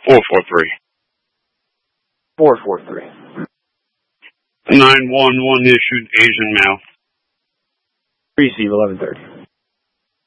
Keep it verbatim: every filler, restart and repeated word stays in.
four four three. four four three. nine one one issued Asian male. Receive eleven thirty.